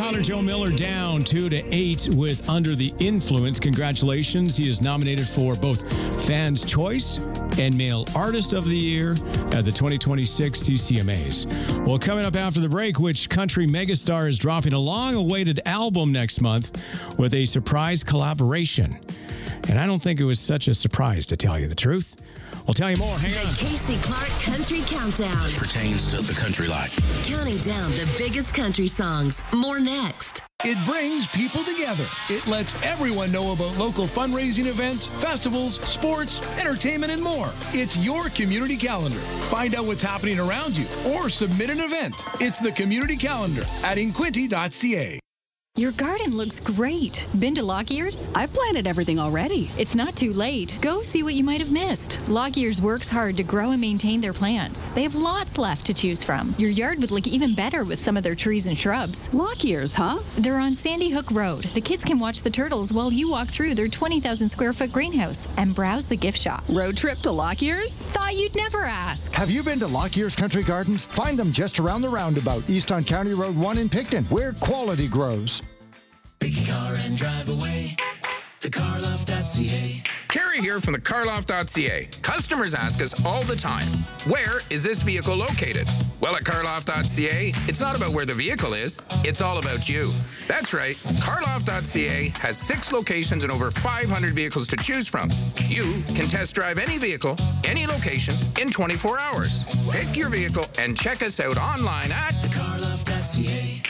Tyler Joe Miller down 2-8 with Under the Influence. Congratulations. He is nominated for both Fans' Choice and Male Artist of the Year at the 2026 CCMAs. Well, coming up after the break, which country megastar is dropping a long-awaited album next month with a surprise collaboration? And I don't think it was such a surprise, to tell you the truth. We'll tell you more. Hang on. The Casey Clark Country Countdown. Pertains to the country life. Counting down the biggest country songs. More next. It brings people together. It lets everyone know about local fundraising events, festivals, sports, entertainment, and more. It's your community calendar. Find out what's happening around you or submit an event. It's the community calendar at inquinty.ca. Your garden looks great. Been to Lockyear's? I've planted everything already. It's not too late. Go see what you might have missed. Lockyear's works hard to grow and maintain their plants. They have lots left to choose from. Your yard would look even better with some of their trees and shrubs. Lockyear's, huh? They're on Sandy Hook Road. The kids can watch the turtles while you walk through their 20,000 square foot greenhouse and browse the gift shop. Road trip to Lockyear's? Thought you'd never ask. Have you been to Lockyear's Country Gardens? Find them just around the roundabout, east on County Road 1 in Picton, where quality grows. Pick a car and drive away to carloft.ca. Carrie here from the carloft.ca. Customers ask us all the time, where is this vehicle located? Well, at carloft.ca, it's not about where the vehicle is, it's all about you. That's right, carloft.ca has 6 locations and over 500 vehicles to choose from. You can test drive any vehicle, any location, in 24 hours. Pick your vehicle and check us out online at carloft.ca.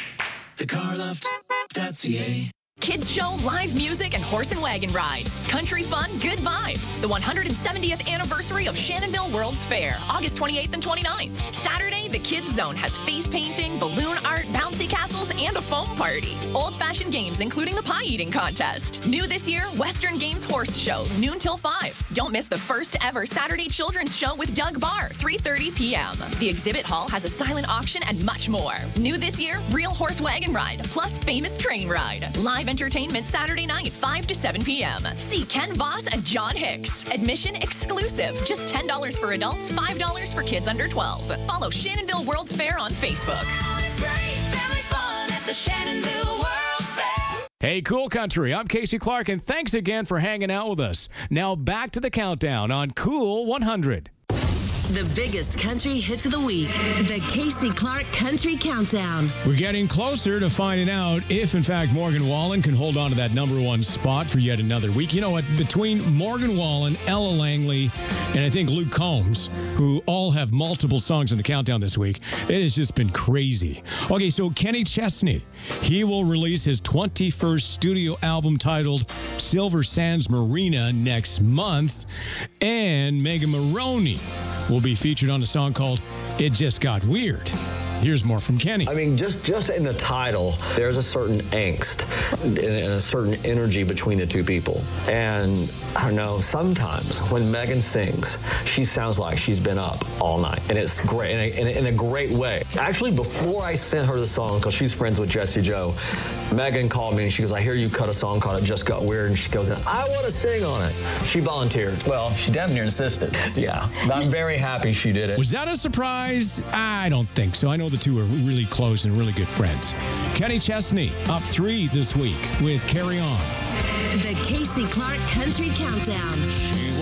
carloft.ca. Kids show, live music, and horse and wagon rides. Country fun, good vibes. The 170th anniversary of Shannonville World's Fair, August 28th and 29th. Saturday, the Kids Zone has face painting, balloon art, bouncy castles, and a foam party. Old-fashioned games, including the pie eating contest. New this year, Western Games Horse Show, noon till 5. Don't miss the first ever Saturday Children's Show with Doug Barr, 3:30 p.m. The exhibit hall has a silent auction and much more. New this year, Real Horse Wagon Ride, plus Famous Train Ride. Live entertainment Saturday night, 5 to 7 p.m. See Ken Voss and John Hicks. Admission exclusive. Just $10 for adults, $5 for kids under 12. Follow Shannonville World's Fair on Facebook. It's great family fun at the Shannonville World's Fair. Hey, Cool Country, I'm Casey Clark, and thanks again for hanging out with us. Now back to the countdown on Cool 100. The biggest country hits of the week. The Casey Clark Country Countdown. We're getting closer to finding out if, in fact, Morgan Wallen can hold on to that #1 spot for yet another week. You know what? Between Morgan Wallen, Ella Langley, and I think Luke Combs, who all have multiple songs in the countdown this week, it has just been crazy. Okay, so Kenny Chesney, he will release his 21st studio album titled Silver Sands Marina next month, and Megan Maroney will be featured on a song called It Just Got Weird. Here's more from Kenny. I mean, just in the title, there's a certain angst and a certain energy between the two people. And I don't know, sometimes when Megan sings, she sounds like she's been up all night. And it's great, in a great way. Actually, before I sent her the song, because she's friends with Jessie Joe, Megan called me and she goes, I hear you cut a song called It Just Got Weird. And she goes, I want to sing on it. She volunteered. Well, she damn near insisted. Yeah, but I'm very happy she did it. Was that a surprise? I don't think so. I know the two are really close and really good friends. Kenny Chesney up 3 this week with Carry On. The Casey Clark Country Countdown.